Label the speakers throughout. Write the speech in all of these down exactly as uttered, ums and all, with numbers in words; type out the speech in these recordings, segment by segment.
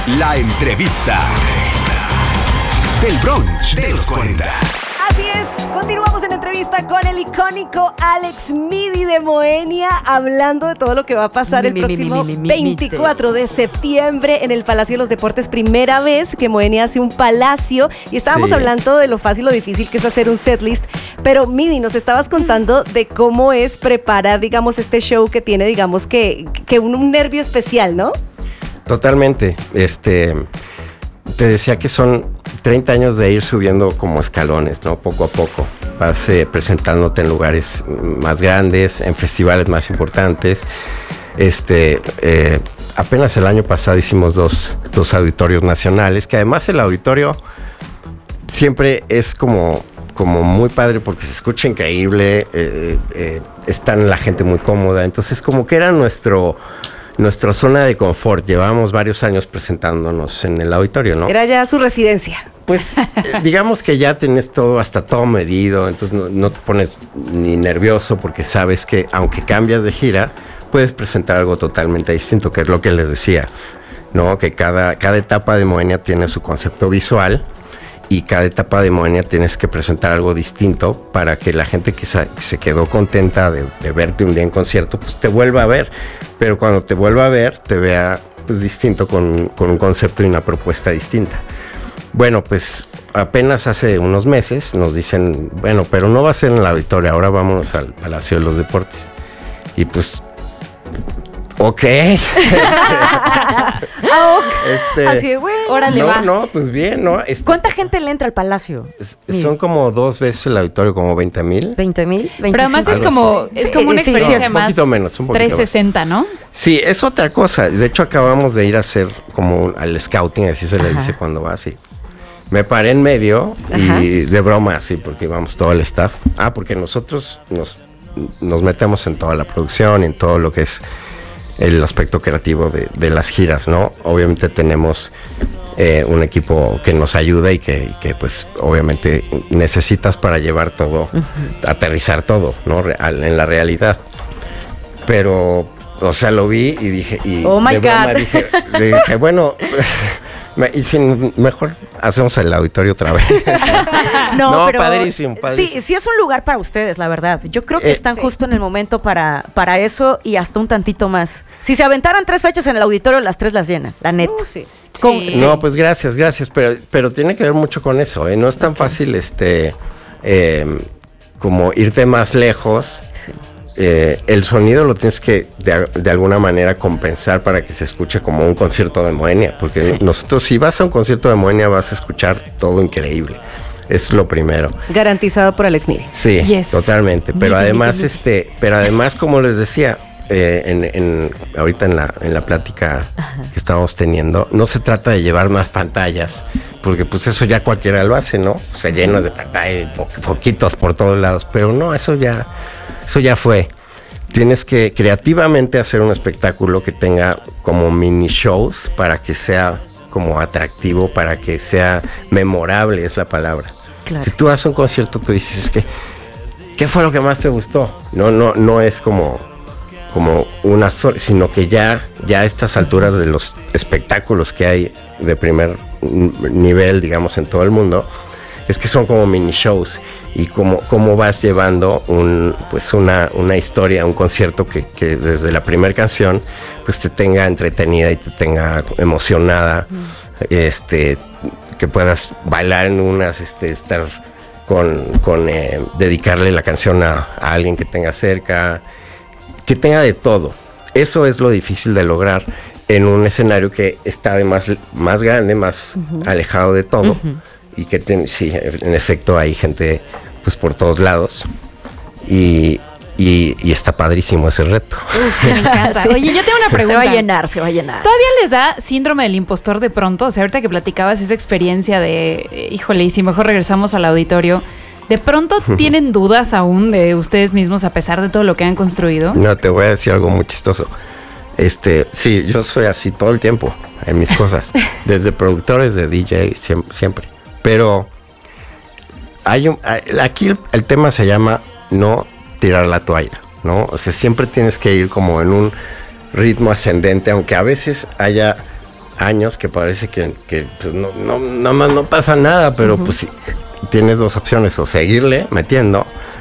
Speaker 1: La entrevista del brunch de los cuarenta.
Speaker 2: Así es, continuamos en entrevista con el icónico Alex Midi de Moenia, hablando de todo lo que va a pasar el próximo veinticuatro de septiembre en el Palacio de los Deportes. Primera vez que Moenia hace un palacio y estábamos sí. hablando de lo fácil o difícil que es hacer un setlist, pero Midi, nos estabas contando de cómo es preparar, digamos, este show que tiene, digamos, que, que un, un nervio especial, ¿no?
Speaker 3: Totalmente, este... Te decía que son treinta años de ir subiendo como escalones, ¿no? Poco a poco. Vas eh, presentándote en lugares más grandes, en festivales más importantes. Este, eh, apenas el año pasado hicimos dos, dos auditorios nacionales, que además el auditorio siempre es como, como muy padre porque se escucha increíble, eh, eh, está la gente muy cómoda. Entonces como que era nuestro... Nuestra zona de confort. Llevábamos varios años presentándonos en el auditorio, ¿no?
Speaker 2: Era ya su residencia.
Speaker 3: Pues eh, digamos que ya tenés todo, hasta todo medido, entonces no, no te pones ni nervioso porque sabes que aunque cambias de gira, puedes presentar algo totalmente distinto, que es lo que les decía, ¿no? Que cada, cada etapa de Moenia tiene su concepto visual y cada etapa de Moenia tienes que presentar algo distinto para que la gente que se, que se quedó contenta de, de verte un día en concierto, pues te vuelva a ver. Pero cuando te vuelva a ver, te vea pues distinto, con, con un concepto y una propuesta distinta. Bueno, pues apenas hace unos meses nos dicen, bueno, pero no va a ser en el auditorio, ahora vámonos al Palacio de los Deportes. Y pues... Ok.
Speaker 4: ah, okay. Este, Así de, bueno, órale,
Speaker 3: no,
Speaker 4: va.
Speaker 3: No, pues bien, ¿no?
Speaker 4: Este, ¿Cuánta gente le entra al Palacio?
Speaker 3: Es, son como dos veces el auditorio, como veinte mil.
Speaker 4: ¿veinte mil?
Speaker 5: Pero además es como, es como una experiencia
Speaker 3: sí, sí,
Speaker 5: más
Speaker 3: un poquito menos, un poquito
Speaker 5: trescientos sesenta,
Speaker 3: menos.
Speaker 5: ¿no?
Speaker 3: Sí, es otra cosa. De hecho, acabamos de ir a hacer como un, al scouting, así se Ajá. le dice cuando va así. Me paré en medio Ajá. y de broma, así, porque íbamos todo el staff. Ah, porque nosotros nos, nos metemos en toda la producción, en todo lo que es el aspecto creativo de, de las giras, ¿no? Obviamente tenemos eh, un equipo que nos ayuda y que, que pues obviamente necesitas para llevar todo, uh-huh. aterrizar todo, ¿no? Real, en la realidad. Pero, o sea, lo vi y dije, y
Speaker 4: oh my
Speaker 3: de broma
Speaker 4: God.
Speaker 3: dije, dije, bueno, y sin, mejor hacemos el auditorio otra vez.
Speaker 4: no,
Speaker 3: no
Speaker 4: pero
Speaker 3: padrísimo, padrísimo.
Speaker 4: Sí, sí es un lugar para ustedes, la verdad. Yo creo que eh, están sí. justo en el momento para, para eso y hasta un tantito más. Si se aventaran tres fechas en el auditorio, las tres las llenan, la neta. Uh,
Speaker 2: sí.
Speaker 4: Con,
Speaker 2: sí.
Speaker 3: No, pues gracias, gracias, pero, pero tiene que ver mucho con eso, ¿eh? No es tan okay. fácil este eh, como irte más lejos. Sí. Eh, el sonido lo tienes que de, de alguna manera compensar para que se escuche como un concierto de Moenia, porque sí. nosotros si vas a un concierto de Moenia vas a escuchar todo increíble, es lo primero.
Speaker 2: Garantizado por Alex Midi.
Speaker 3: Sí, yes. totalmente, pero Midi, además Midi. este, pero además como les decía, eh, en, en, ahorita en la, en la plática Ajá. que estábamos teniendo, no se trata de llevar más pantallas, porque pues eso ya cualquiera lo hace, ¿no? Se llenos de pantallas, po- poquitos por todos lados, pero no, eso ya... Eso ya fue. Tienes que creativamente hacer un espectáculo que tenga como mini shows para que sea como atractivo, para que sea memorable, es la palabra. Claro. Si tú haces un concierto, tú dices, es que, ¿qué fue lo que más te gustó? No, no, no es como, como una sola, sino que ya, ya a estas alturas de los espectáculos que hay de primer nivel, digamos, en todo el mundo, es que son como mini shows. Y cómo, cómo vas llevando un, pues una, una historia, un concierto que, que desde la primera canción pues te tenga entretenida y te tenga emocionada, mm. este, que puedas bailar en unas, este, estar con, con eh, dedicarle la canción a, a alguien que tenga cerca, que tenga de todo. Eso es lo difícil de lograr en un escenario que está además más grande, más uh-huh. alejado de todo, uh-huh. y que ten, sí, en efecto hay gente pues por todos lados y, y, y está padrísimo ese reto.
Speaker 5: Uf, me encanta. Sí. Oye, yo tengo una pregunta.
Speaker 4: Se va a llenar, se va a llenar.
Speaker 5: ¿Todavía les da síndrome del impostor de pronto? O sea, ahorita que platicabas esa experiencia de, híjole, y si mejor regresamos al auditorio, ¿de pronto tienen dudas aún de ustedes mismos a pesar de todo lo que han construido?
Speaker 3: No, te voy a decir algo muy chistoso. Este, sí, yo soy así todo el tiempo en mis cosas, desde productores, de D J, siempre, siempre. Pero hay un, aquí el, el tema se llama no tirar la toalla, ¿no? O sea, siempre tienes que ir como en un ritmo ascendente, aunque a veces haya años que parece que, que pues, no, no, nada más no pasa nada, pero uh-huh. pues sí, tienes dos opciones, o seguirle metiendo,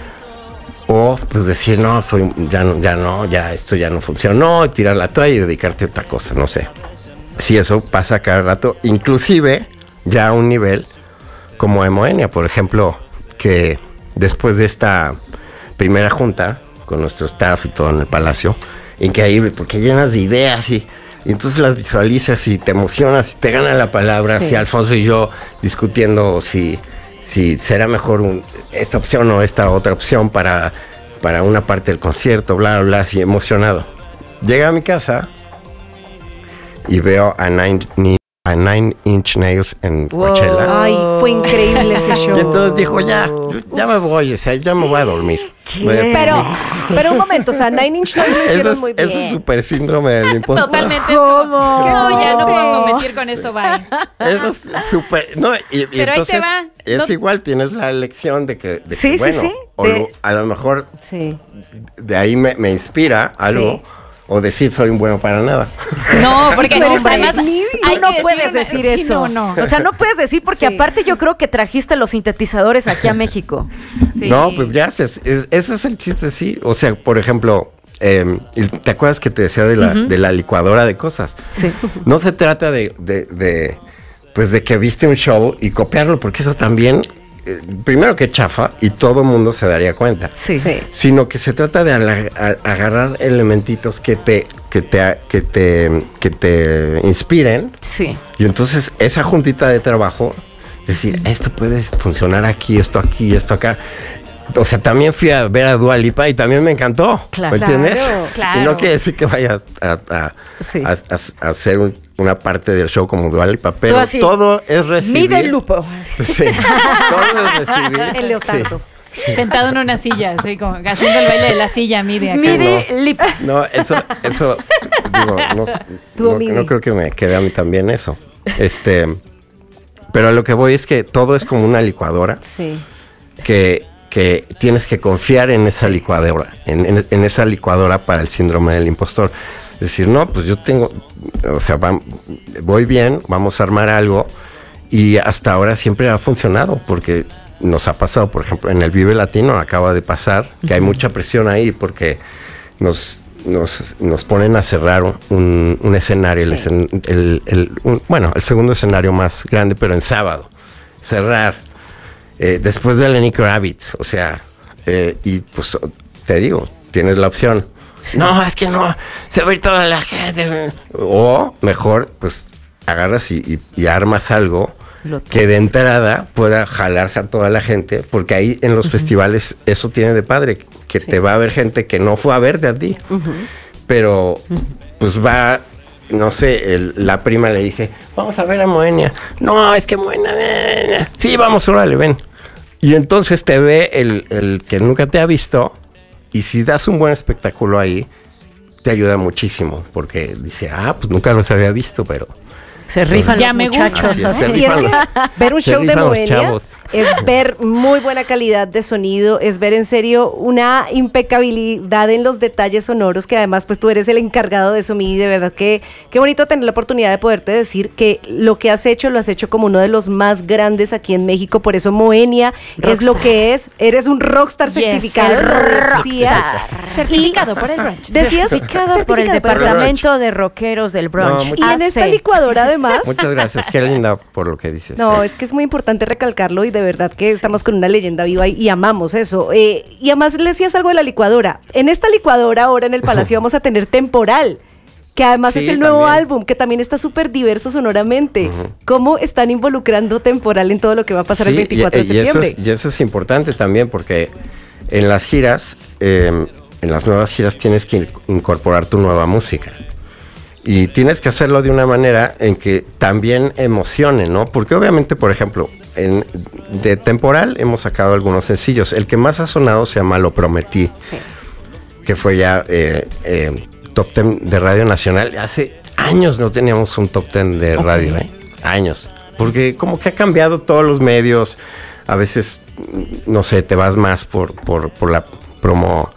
Speaker 3: o pues decir, no, soy, ya no, ya no, ya esto ya no funcionó, tirar la toalla y dedicarte a otra cosa, no sé. Sí, eso pasa cada rato, inclusive ya a un nivel como de Moenia, por ejemplo, que después de esta primera junta con nuestro staff y todo en el Palacio, increíble, porque llenas de ideas y, y entonces las visualizas y te emocionas y te gana la palabra, sí. Si Alfonso y yo discutiendo si, si será mejor un, esta opción o esta otra opción para, para una parte del concierto, bla, bla, bla, así emocionado. Llega a mi casa y veo a Nine, a Nine Inch Nails en Coachella.
Speaker 2: Wow. Ay, fue increíble ese show.
Speaker 3: Y entonces dijo, ya, ya me voy, o sea, ya me voy a dormir.
Speaker 2: Pero, pero un momento, o sea, Nine Inch Nails lo hicieron
Speaker 3: es,
Speaker 2: muy bien.
Speaker 3: Eso es súper síndrome del impostor.
Speaker 5: Totalmente. ¿Cómo? No, ya no puedo competir con esto, bye.
Speaker 3: Eso es súper, no, y, y
Speaker 5: pero
Speaker 3: entonces
Speaker 5: ahí te va.
Speaker 3: es
Speaker 5: no.
Speaker 3: igual, tienes la elección de que, de
Speaker 2: sí,
Speaker 3: que bueno,
Speaker 2: sí, sí.
Speaker 3: o
Speaker 2: de,
Speaker 3: lo, a lo mejor
Speaker 2: sí.
Speaker 3: de ahí me, me inspira algo. Sí. O decir soy un bueno para nada.
Speaker 5: No, porque no,
Speaker 4: además tú no puedes decir una, eso. Sí, no, no. O sea, no puedes decir porque sí. Aparte yo creo que trajiste los sintetizadores aquí a México.
Speaker 3: Sí. No, pues gracias. Es, ese es el chiste, sí. O sea, por ejemplo, eh, ¿te acuerdas que te decía de la, uh-huh. de la licuadora de cosas?
Speaker 4: Sí.
Speaker 3: No se trata de, de, de, pues de que viste un show y copiarlo, porque eso también... primero que chafa y todo el mundo se daría cuenta,
Speaker 4: sí. Sí.
Speaker 3: Sino que se trata de ala- a- agarrar elementitos que te que te que te que te inspiren,
Speaker 4: sí.
Speaker 3: Y entonces esa juntita de trabajo, decir, esto puede funcionar aquí, esto aquí, esto acá. O sea, también fui a ver a Dua Lipa y también me encantó, claro, ¿me entiendes?
Speaker 4: Claro.
Speaker 3: Y no quiere decir que vaya a, a, sí. a, a, a hacer un, una parte del show como Dua Lipa, pero así, todo es recibir.
Speaker 4: Mide el lupo.
Speaker 3: Sí, todo es recibir.
Speaker 2: El leotardo.
Speaker 5: Sí. Sentado en una silla, así como haciendo el baile de la silla, mide acá.
Speaker 4: Mide
Speaker 3: no,
Speaker 4: Lipa.
Speaker 3: No, eso, eso, digo, no, no, no creo que me quede a mí también eso. Este, pero a lo que voy es que todo es como una licuadora.
Speaker 2: Sí.
Speaker 3: Que que tienes que confiar en esa licuadora, en, en, en esa licuadora para el síndrome del impostor. Decir, no, pues yo tengo, o sea, va, voy bien, vamos a armar algo, y hasta ahora siempre ha funcionado, porque nos ha pasado, por ejemplo, en el Vive Latino acaba de pasar, que hay mucha presión ahí, porque nos, nos, nos ponen a cerrar un, un escenario, sí. el, el, el, un, bueno, el segundo escenario más grande, pero en sábado, cerrar. Eh, después de Lenny Kravitz, o sea, eh, y pues te digo, tienes la opción. Sí. No, es que no, se va a ir toda la gente. O mejor, pues agarras y, y, y armas algo que de entrada pueda jalarse a toda la gente, porque ahí en los uh-huh. festivales eso tiene de padre, que sí. te va a ver gente que no fue a verte a ti, uh-huh. pero uh-huh. pues va... No sé, el, la prima le dice, vamos a ver a Moenia. No, es que Moenia, eh, eh. sí, vamos, órale, ven. Y entonces te ve el, el que nunca te ha visto, y si das un buen espectáculo ahí, te ayuda muchísimo, porque dice, ah, pues nunca los había visto, pero...
Speaker 4: Se rifan
Speaker 5: ya
Speaker 4: los
Speaker 5: me
Speaker 4: muchachos.
Speaker 2: Gusta. Sí, y es que ver un show de Moenia es ver muy buena calidad de sonido, es ver en serio una impecabilidad en los detalles sonoros, que además pues tú eres el encargado de eso, Midi. De verdad que qué bonito tener la oportunidad de poderte decir que lo que has hecho lo has hecho como uno de los más grandes aquí en México. Por eso Moenia rockstar. Es lo que es, eres un rockstar certificado.
Speaker 4: Yes,
Speaker 2: rockstar.
Speaker 5: Certificado por el brunch.
Speaker 2: Decías,
Speaker 4: certificado, certificado por el departamento por el de rockeros del brunch.
Speaker 2: No, y en esta licuadora de Además.
Speaker 3: Muchas gracias, qué linda por lo que dices.
Speaker 2: No, es que es muy importante recalcarlo, y de verdad que sí. estamos con una leyenda viva y, y amamos eso. Eh, y además le decías algo de la licuadora. En esta licuadora ahora en el Palacio vamos a tener Temporal, que además sí, es el nuevo también. álbum, que también está súper diverso sonoramente. Uh-huh. ¿Cómo están involucrando Temporal en todo lo que va a pasar sí, el veinticuatro y, de septiembre?
Speaker 3: Y eso, es, y eso es importante también, porque en las giras, eh, en las nuevas giras tienes que incorporar tu nueva música. Y tienes que hacerlo de una manera en que también emocione, ¿no? Porque obviamente, por ejemplo, en, de Temporal hemos sacado algunos sencillos. El que más ha sonado se llama Lo Prometí, sí. que fue ya eh, eh, top ten de Radio Nacional. Hace años no teníamos un top ten de okay. radio, ¿eh? Años. Porque como que ha cambiado todos los medios. A veces, no sé, te vas más por, por, por la promo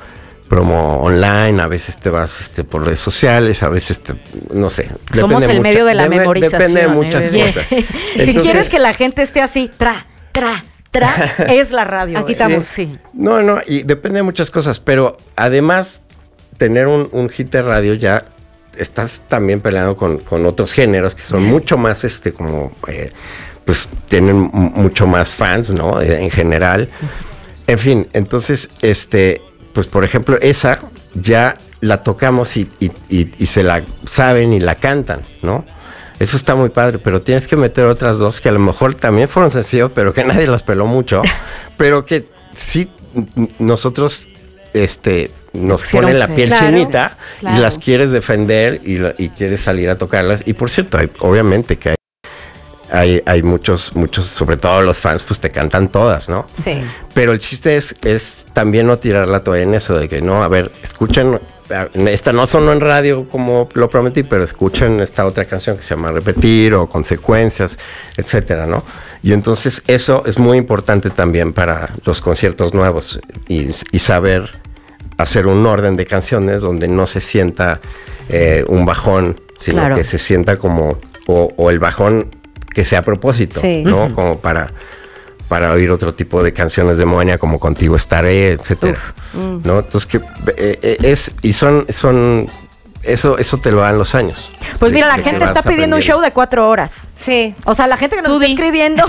Speaker 3: promo online, a veces te vas este, por redes sociales, a veces te, no sé.
Speaker 4: Somos el mucha, medio de la debe, memorización.
Speaker 3: Depende de muchas
Speaker 4: eh,
Speaker 3: cosas.
Speaker 4: Yes. Entonces, si quieres que la gente esté así, tra, tra, tra, es la radio.
Speaker 2: Aquí estamos.
Speaker 3: Sí. sí. No, no, y depende de muchas cosas, pero además tener un, un hit de radio ya estás también peleando con, con otros géneros que son mucho más, este, como, eh, pues tienen mucho más fans, ¿no? En general. En fin, entonces, este... Pues, por ejemplo, esa ya la tocamos y, y, y, y se la saben y la cantan, ¿no? Eso está muy padre, pero tienes que meter otras dos que a lo mejor también fueron sencillos, pero que nadie las peló mucho, pero que sí nosotros este, nos ponen la piel claro, chinita claro. y las quieres defender y, y quieres salir a tocarlas. Y por cierto, hay, obviamente que hay Hay, hay muchos, muchos, sobre todo los fans, pues te cantan todas, ¿no?
Speaker 2: Sí.
Speaker 3: Pero el chiste es, es también no tirar la toalla en eso, de que no, a ver, escuchen, esta no sonó en radio como lo prometí, pero escuchen esta otra canción que se llama Repetir o Consecuencias, etcétera, ¿no? Y entonces eso es muy importante también para los conciertos nuevos y, y saber hacer un orden de canciones donde no se sienta eh, un bajón, sino claro. que se sienta como, o, o el bajón que sea a propósito, sí. ¿no? Uh-huh. Como para, para oír otro tipo de canciones de Moenia, como Contigo Estaré, etcétera, uh. ¿no? Entonces, que eh, es, y son, son, eso, eso te lo dan los años.
Speaker 4: Pues mira, de, la de gente está pidiendo un show de cuatro horas.
Speaker 2: Sí.
Speaker 4: O sea, la gente que nos Tú está di. escribiendo.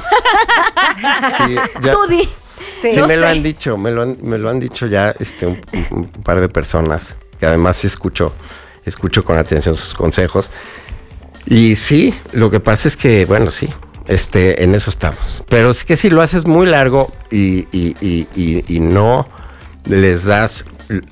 Speaker 3: Sí, ya,
Speaker 4: Tú di.
Speaker 3: Sí, sí no me sé. lo han dicho, me lo han, me lo han dicho ya este, un, un par de personas, que además sí escucho, escucho con atención sus consejos. Y sí, lo que pasa es que, bueno, sí, este, en eso estamos. Pero es que si lo haces muy largo y, y, y, y, y no les das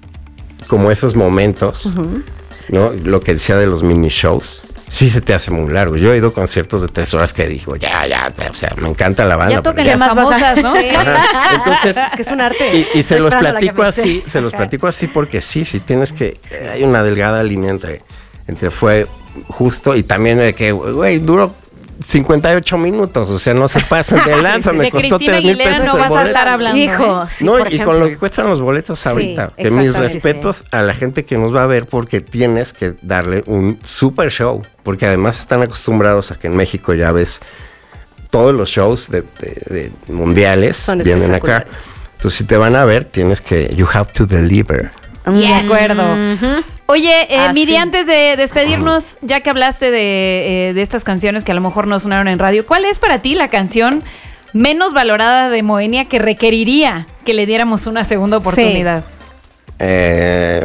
Speaker 3: como esos momentos, uh-huh. ¿no? Lo que decía de los mini shows, sí se te hace muy largo. Yo he ido a conciertos de tres horas que digo, ya, ya, o sea, me encanta la banda.
Speaker 4: Ya toquen las más famosas, ¿no? Sí.
Speaker 3: Entonces,
Speaker 2: es que es un arte.
Speaker 3: Y, y se los platico así, se los platico así porque sí, sí tienes que, sí. hay una delgada línea entre, entre fue justo y también de que, güey, duró cincuenta y ocho minutos, o sea, no se pasan de lanza, me
Speaker 5: de
Speaker 3: costó tres mil pesos
Speaker 5: no vas a estar hablando.
Speaker 4: Hijo, sí,
Speaker 3: no,
Speaker 4: por
Speaker 3: y con lo que cuestan los boletos ahorita, sí, que mis respetos sí. a la gente que nos va a ver, porque tienes que darle un super show, porque además están acostumbrados a que en México ya ves todos los shows de, de, de mundiales Son vienen acá. Entonces, si te van a ver, tienes que, you have to deliver.
Speaker 5: Yes. De acuerdo. Uh-huh. Oye, eh, ah, Midi, sí. antes de despedirnos, ya que hablaste de, eh, de estas canciones que a lo mejor no sonaron en radio, ¿cuál es para ti la canción menos valorada de Moenia que requeriría que le diéramos una segunda oportunidad?
Speaker 3: Sí. Eh,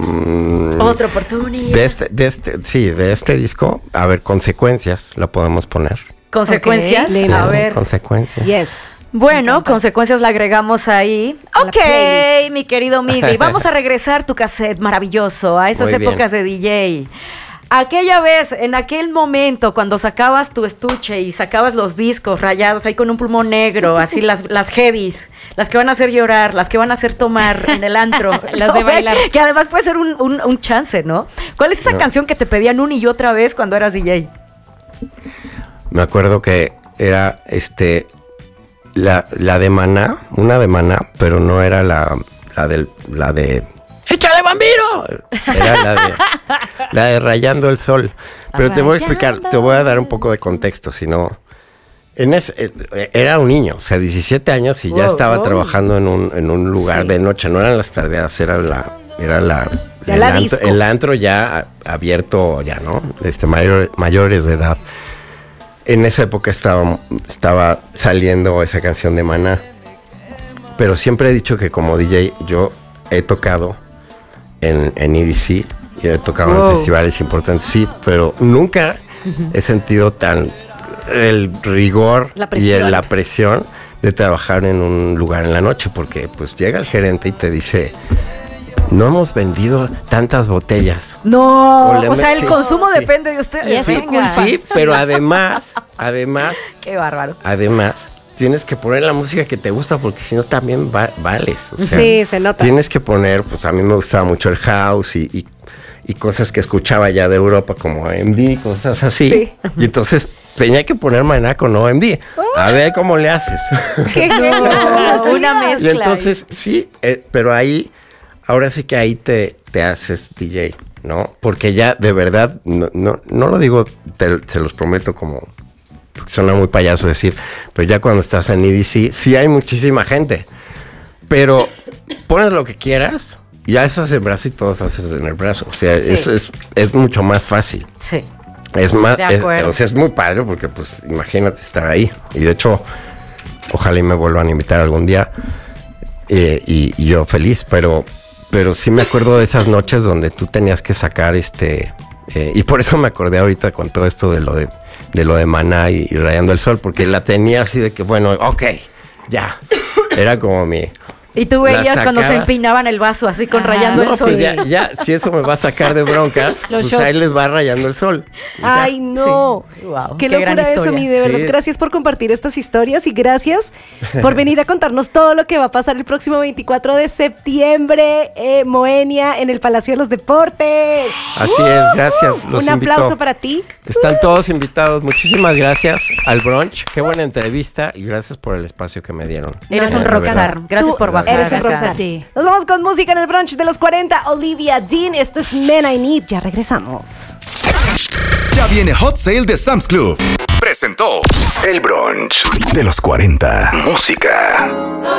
Speaker 3: um,
Speaker 4: Otra oportunidad.
Speaker 3: De este, de este, sí, de este disco, a ver, Consecuencias, la podemos poner.
Speaker 4: ¿Consecuencias?
Speaker 3: Okay. Sí,
Speaker 4: a ver.
Speaker 3: Consecuencias.
Speaker 2: Yes.
Speaker 4: Bueno, Consecuencias la agregamos ahí. Ok, mi querido Midi, vamos a regresar tu cassette maravilloso a esas Muy épocas bien. de D J. Aquella vez, en aquel momento, cuando sacabas tu estuche y sacabas los discos rayados ahí con un pulmón negro, así las, las heavies, las que van a hacer llorar, las que van a hacer tomar en el antro, las de bailar, que además puede ser un, un, un chance, ¿no? ¿Cuál es esa no. canción que te pedían una y otra vez cuando eras D J?
Speaker 3: Me acuerdo que era este... La, la de Maná, una de Maná, pero no era la, la, del, la de ¡Échale, Bambino! Era la de, la de Rayando el Sol. Pero Rayando. Te voy a explicar, te voy a dar un poco de contexto, si no... En ese, era un niño, o sea, diecisiete años y wow, ya estaba wow. trabajando en un, en un lugar sí. de noche. No eran las tardeadas, era la... Era la,
Speaker 2: ya
Speaker 3: el,
Speaker 2: la
Speaker 3: antro,
Speaker 2: disco.
Speaker 3: el antro ya abierto, ya, ¿no? Este, mayor, mayores de edad. En esa época estaba, estaba saliendo esa canción de Maná. Pero siempre he dicho que como D J yo he tocado en, en E D C y he tocado wow. en festivales importantes, sí, pero nunca uh-huh. he sentido tan el rigor la y el, la presión de trabajar en un lugar en la noche, porque pues llega el gerente y te dice... No hemos vendido tantas botellas.
Speaker 4: No, o, o sea, el consumo sí. depende de ustedes.
Speaker 3: Sí, sí, pero además, además...
Speaker 4: Qué bárbaro.
Speaker 3: Además, tienes que poner la música que te gusta, porque si no también va, vales. O sea,
Speaker 2: sí, se nota.
Speaker 3: Tienes que poner, pues a mí me gustaba mucho el house y, y, y cosas que escuchaba ya de Europa, como O M D, cosas así. Sí. Y entonces tenía que poner Maná con O M D. A ver cómo le haces.
Speaker 4: ¿Qué? No, una mezcla.
Speaker 3: Y entonces, ahí. sí, eh, pero ahí... ahora sí que ahí te, te haces D J, ¿no? Porque ya de verdad, no, no, no lo digo, te, se los prometo como, porque suena muy payaso decir, pero ya cuando estás en E D C, sí hay muchísima gente, pero pones lo que quieras, ya haces el brazo y todos haces en el brazo, o sea, sí. es, es, es mucho más fácil.
Speaker 4: Sí.
Speaker 3: Es más, es, o sea, es muy padre porque pues imagínate estar ahí, y de hecho, ojalá y me vuelvan a invitar algún día, eh, y, y yo feliz, pero... Pero sí me acuerdo de esas noches donde tú tenías que sacar este... Eh, y por eso me acordé ahorita con todo esto de lo de, de lo de Maná y, y Rayando el Sol, porque la tenía así de que, bueno, ok, ya. Era como mi...
Speaker 4: Y tú veías cuando se empinaban el vaso así con ah, Rayando no, el Sol.
Speaker 3: Pues ya, ya, si eso me va a sacar de broncas, pues shots. Ahí les va Rayando el Sol.
Speaker 2: Ay, no. Sí. Wow, qué, qué locura eso, mi. De verdad, sí. Gracias por compartir estas historias y gracias por venir a contarnos todo lo que va a pasar el próximo veinticuatro de septiembre, eh, Moenia, en el Palacio de los Deportes.
Speaker 3: Así uh, es, gracias. Los
Speaker 2: un
Speaker 3: invito.
Speaker 2: Aplauso para ti.
Speaker 3: Están todos invitados. Muchísimas gracias al brunch. Qué buena entrevista y gracias por el espacio que me dieron.
Speaker 4: Eres no, un rockstar. Gracias
Speaker 2: Tú
Speaker 4: por bajar.
Speaker 2: Eres un rockstar. Nos vamos con música en el brunch de los cuarenta. Olivia Dean. Esto es Men I Need. Ya regresamos.
Speaker 1: Ya viene Hot Sale de Sam's Club. Presentó el brunch de los cuarenta. Música.